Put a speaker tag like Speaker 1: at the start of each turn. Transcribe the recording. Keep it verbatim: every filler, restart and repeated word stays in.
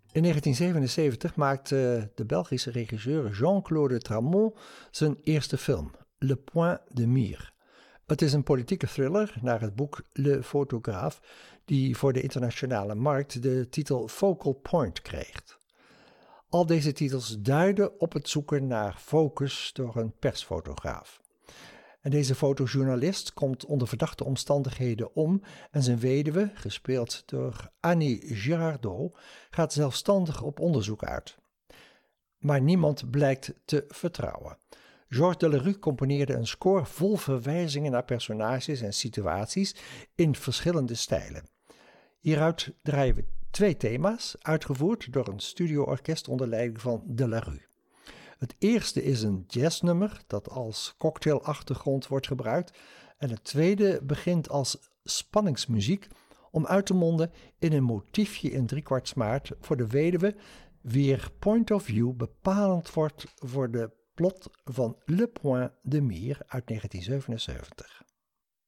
Speaker 1: In negentien zevenenzeventig maakte de Belgische regisseur Jean-Claude Tramont zijn eerste film, Le Point de Mire. Het is een politieke thriller naar het boek Le Photographe, die voor de internationale markt de titel Focal Point kreeg. Al deze titels duiden op het zoeken naar focus door een persfotograaf. En deze fotojournalist komt onder verdachte omstandigheden om en zijn weduwe, gespeeld door Annie Girardot, gaat zelfstandig op onderzoek uit. Maar niemand blijkt te vertrouwen. Georges Delerue componeerde een score vol verwijzingen naar personages en situaties in verschillende stijlen. Hieruit draaien we twee thema's, uitgevoerd door een studioorkest onder leiding van Delerue. Het eerste is een jazznummer dat als cocktailachtergrond wordt gebruikt en het tweede begint als spanningsmuziek om uit te monden in een motiefje in driekwartsmaat voor de weduwe, wier point of view bepalend wordt voor de plot van Le Point de Mire uit negentien zevenenzeventig.